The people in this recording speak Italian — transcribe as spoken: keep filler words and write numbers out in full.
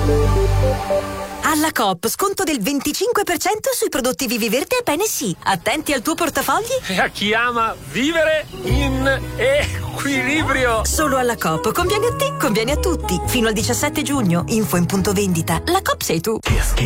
Alla Coop, sconto del venticinque per cento sui prodotti Vivi Verde e Bene Sì. Attenti al tuo portafogli. E a chi ama vivere in equilibrio. Solo alla Coop. Conviene a te, conviene a tutti. Fino al diciassette giugno. Info in punto vendita. La Coop sei tu.